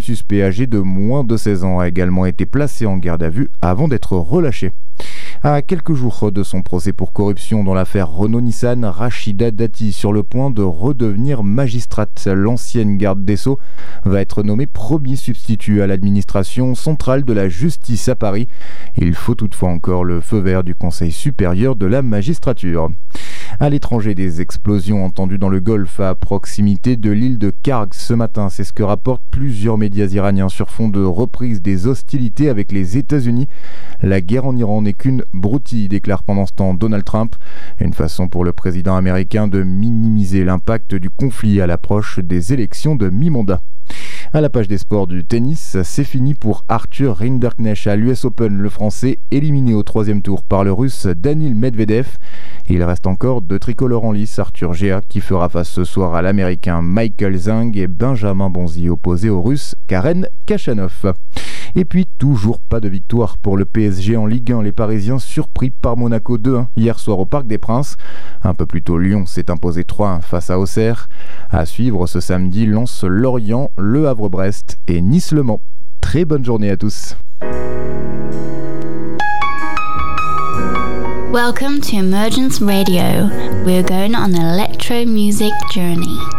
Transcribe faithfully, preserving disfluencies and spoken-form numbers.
suspect âgé de moins de seize ans a également été placé en garde à vue avant d'être relâché. À quelques jours de son procès pour corruption dans l'affaire Renault-Nissan, Rachida Dati, sur le point de redevenir magistrate. L'ancienne garde des Sceaux va être nommée premier substitut à l'administration centrale de la justice à Paris. Il faut toutefois encore le feu vert du Conseil supérieur de la magistrature. À l'étranger, des explosions entendues dans le Golfe à proximité de l'île de Kharg ce matin. C'est ce que rapportent plusieurs médias iraniens sur fond de reprise des hostilités avec les États-Unis. La guerre en Iran n'est qu'une broutille, déclare pendant ce temps Donald Trump. Une façon pour le président américain de minimiser l'impact du conflit à l'approche des élections de mi-mandat. À la page des sports du tennis, c'est fini pour Arthur Rinderknecht à l'U S Open. Le Français éliminé au troisième tour par le Russe Danil Medvedev. Il reste encore deux tricolores en lice, Arthur Géa qui fera face ce soir à l'Américain Michael Zhang et Benjamin Bonzi opposé au Russe Karen Khachanov. Et puis toujours pas de victoire pour le P S G en Ligue un. Les Parisiens surpris par Monaco deux un hier soir au Parc des Princes. Un peu plus tôt, Lyon s'est imposé trois un face à Auxerre. À suivre ce samedi, Lens Lorient, Le Havre-Brest et Nice-Le Mans. Très bonne journée à tous. Welcome to Emergence Radio. We're going on an electro music journey.